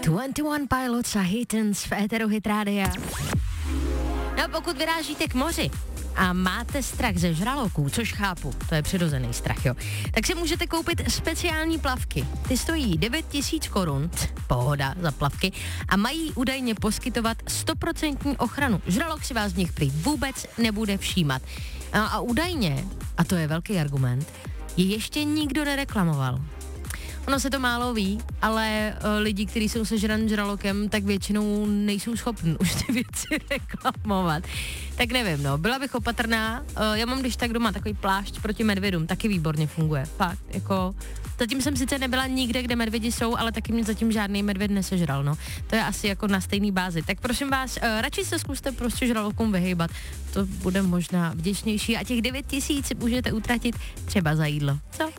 21 Pilots a Hitons v éteru Hit Rádia. No pokud vyrážíte k moři a máte strach ze žraloků, což chápu, to je přirozený strach, jo, tak si můžete koupit speciální plavky. Ty stojí 9 000 korun, pohoda za plavky, a mají údajně poskytovat 100% ochranu. Žralok si vás v nich prý vůbec nebude všímat. A údajně, a to je velký argument, je ještě nikdo nereklamoval. Ono se to málo ví, ale lidi, kteří jsou sežraný žralokem, tak většinou nejsou schopni už ty věci reklamovat. Tak nevím, no, byla bych opatrná. Já mám když tak doma takový plášť proti medvědům, taky výborně funguje. Fakt, jako, zatím jsem sice nebyla nikde, kde medvědi jsou, ale taky mě zatím žádný medvěd nesežral, no. To je asi jako na stejný bázi. Tak prosím vás, radši se zkuste prostě žralokům vyhýbat. To bude možná vděčnější a těch 9 000 můžete utratit třeba za jídlo. Co?